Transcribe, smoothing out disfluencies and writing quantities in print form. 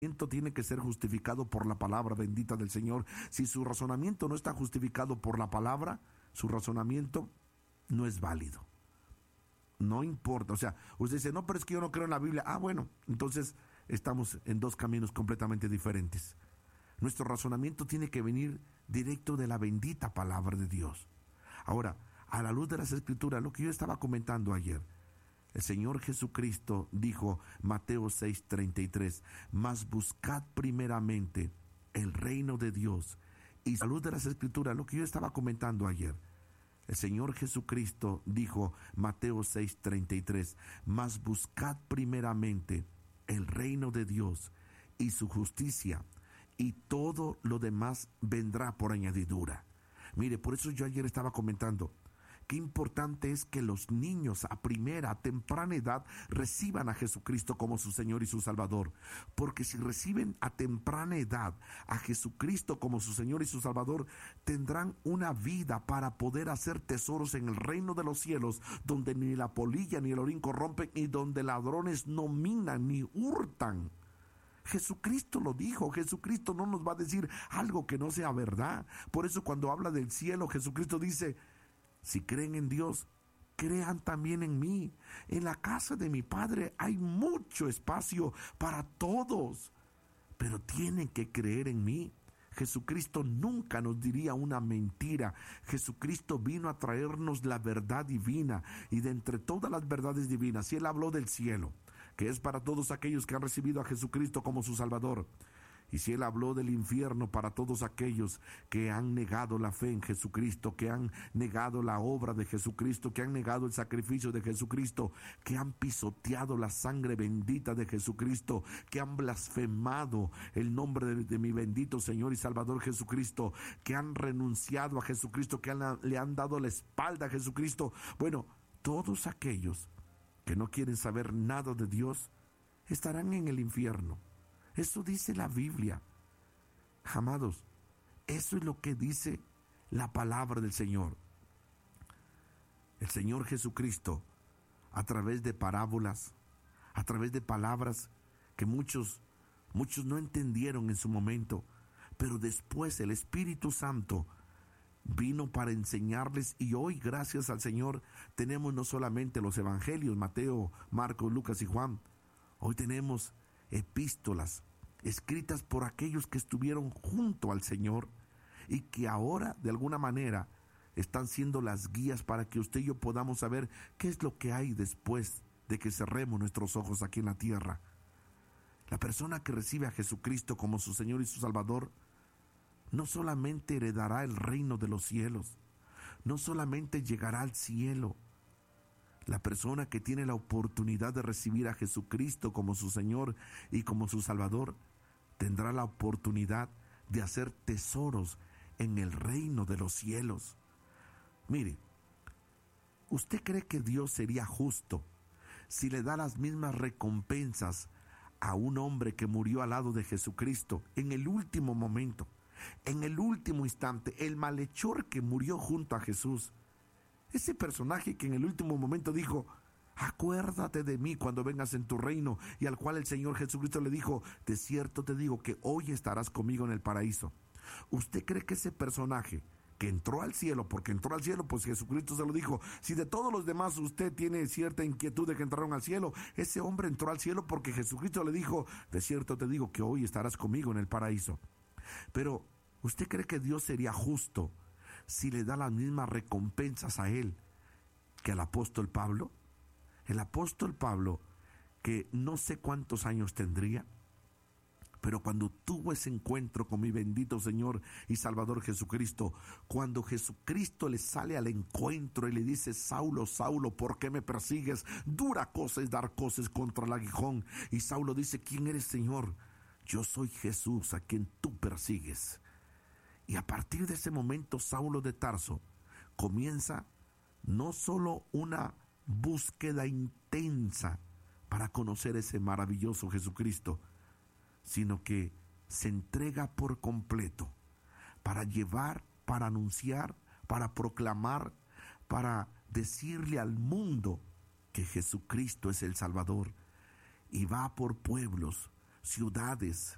tiene que ser justificado por la palabra bendita del Señor. Si su razonamiento no está justificado por la palabra, su razonamiento no es válido. No importa, o sea, usted dice, no, pero es que yo no creo en la Biblia. Ah, bueno, entonces estamos en dos caminos completamente diferentes. Nuestro razonamiento tiene que venir directo de la bendita palabra de Dios. Ahora, a la luz de las Escrituras, lo que yo estaba comentando ayer, el Señor Jesucristo dijo, Mateo 6:33, mas buscad primeramente el reino de Dios. Y a la luz de las Escrituras, lo que yo estaba comentando ayer, el Señor Jesucristo dijo, Mateo 6:33, mas buscad primeramente el reino de Dios y su justicia, y todo lo demás vendrá por añadidura. Mire, por eso yo ayer estaba comentando, qué importante es que los niños a temprana edad reciban a Jesucristo como su Señor y su Salvador. Porque si reciben a temprana edad a Jesucristo como su Señor y su Salvador, tendrán una vida para poder hacer tesoros en el reino de los cielos, donde ni la polilla ni el orín corrompen y donde ladrones no minan ni hurtan. Jesucristo lo dijo. Jesucristo no nos va a decir algo que no sea verdad. Por eso cuando habla del cielo, Jesucristo dice, si creen en Dios, crean también en mí. En la casa de mi Padre hay mucho espacio para todos, pero tienen que creer en mí. Jesucristo nunca nos diría una mentira. Jesucristo vino a traernos la verdad divina, y de entre todas las verdades divinas, si Él habló del cielo, que es para todos aquellos que han recibido a Jesucristo como su Salvador, y si Él habló del infierno para todos aquellos que han negado la fe en Jesucristo, que han negado la obra de Jesucristo, que han negado el sacrificio de Jesucristo, que han pisoteado la sangre bendita de Jesucristo, que han blasfemado el nombre de mi bendito Señor y Salvador Jesucristo, que han renunciado a Jesucristo, que le han dado la espalda a Jesucristo. Bueno, todos aquellos que no quieren saber nada de Dios estarán en el infierno. Eso dice la Biblia. Amados, eso es lo que dice la palabra del Señor. El Señor Jesucristo, a través de parábolas, a través de palabras que muchos no entendieron en su momento, pero después el Espíritu Santo vino para enseñarles, y hoy, gracias al Señor, tenemos no solamente los evangelios, Mateo, Marcos, Lucas y Juan. Hoy tenemos epístolas escritas por aquellos que estuvieron junto al Señor y que ahora de alguna manera están siendo las guías para que usted y yo podamos saber qué es lo que hay después de que cerremos nuestros ojos aquí en la tierra. La persona que recibe a Jesucristo como su Señor y su Salvador no solamente heredará el reino de los cielos, no solamente llegará al cielo. La persona que tiene la oportunidad de recibir a Jesucristo como su Señor y como su Salvador, tendrá la oportunidad de hacer tesoros en el reino de los cielos. Mire, ¿usted cree que Dios sería justo si le da las mismas recompensas a un hombre que murió al lado de Jesucristo en el último momento, en el último instante, el malhechor que murió junto a Jesús? Ese personaje que en el último momento dijo, acuérdate de mí cuando vengas en tu reino, y al cual el Señor Jesucristo le dijo, de cierto te digo que hoy estarás conmigo en el paraíso. ¿Usted cree que ese personaje que entró al cielo, porque entró al cielo, pues Jesucristo se lo dijo, si de todos los demás usted tiene cierta inquietud de que entraron al cielo, ese hombre entró al cielo porque Jesucristo le dijo, de cierto te digo que hoy estarás conmigo en el paraíso? Pero, ¿usted cree que Dios sería justo si le da las mismas recompensas a él que al apóstol Pablo? El apóstol Pablo, que no sé cuántos años tendría, pero cuando tuvo ese encuentro con mi bendito Señor y Salvador Jesucristo, cuando Jesucristo le sale al encuentro y le dice, Saulo, Saulo, ¿por qué me persigues? Dura cosa es dar coces contra el aguijón. Y Saulo dice, ¿quién eres, Señor? Yo soy Jesús a quien tú persigues. Y a partir de ese momento, Saulo de Tarso comienza no solo una búsqueda intensa para conocer ese maravilloso Jesucristo, sino que se entrega por completo para llevar, para anunciar, para proclamar, para decirle al mundo que Jesucristo es el Salvador, y va por pueblos, ciudades,